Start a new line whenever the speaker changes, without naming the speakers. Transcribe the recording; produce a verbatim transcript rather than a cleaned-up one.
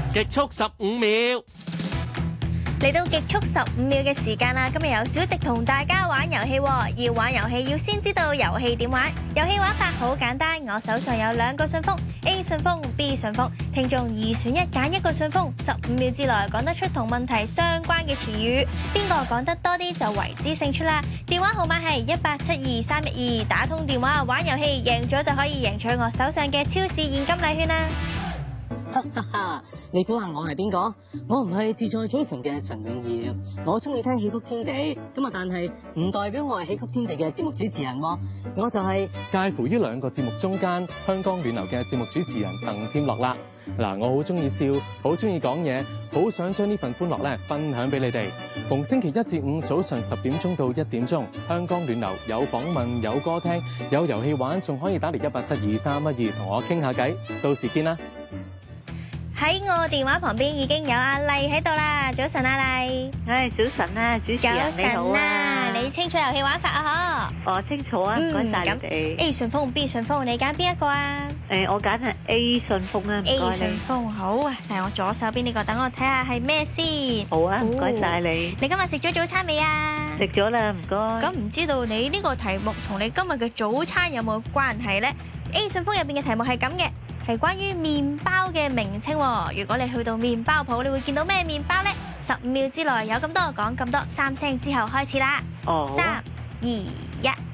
極速十五秒。
嚟到極速十五秒嘅時間啦！今日有小迪同大家玩遊戲喎。要玩遊戲要先知道遊戲點玩。遊戲玩法好簡單，我手上有兩個信封 ，A 信封、B 信封，聽眾二選一揀一個信封，十五秒之內講得出同問題相關嘅詞語，邊個講得多啲就為之勝出啦。電話號碼係一八七二三一二，打通電話玩遊戲，贏咗就可以贏取我手上嘅超市現金禮券啦。
哈哈哈！你估下我係邊個？我唔係自在早晨嘅陳永耀，我中意聽戲曲天地，咁啊但係唔代表我係戲曲天地嘅節目主持人喎，我就係
介乎於兩個節目中間，香港暖流嘅節目主持人鄧添樂啦。嗱，我好中意笑，好中意講嘢，好想將呢份歡樂咧分享俾你哋。逢星期一至五早上十點鐘到一點鐘，香港暖流有訪問、有歌聽、有遊戲玩，仲可以打嚟一八七二三一二同我傾下偈。到時見啦！
喺我電話旁邊已經有阿麗喺度啦，早晨阿麗。
唉，早晨啊，主持人你好啊，
你清楚遊戲玩法啊？
嗬？哦，清楚啊，唔該晒你哋。
A 順豐 B 順豐，你揀邊一個啊？
誒，我揀係 A 順豐啊，唔該你。
A 順豐好啊，係我左手邊呢個，等我睇下係咩先。
好啊，唔該晒你。
你今日食咗早餐未啊？
食咗啦，唔該。
咁唔知道你呢個題目同你今日嘅早餐有冇關係呢？ A 順豐入邊嘅題目係咁嘅。係關於麵包嘅名稱喎。如果你去到麵包鋪，你會見到咩麵包呢？十五秒之內有咁多講咁多，三聲之後開始啦。
哦。
三、二、一。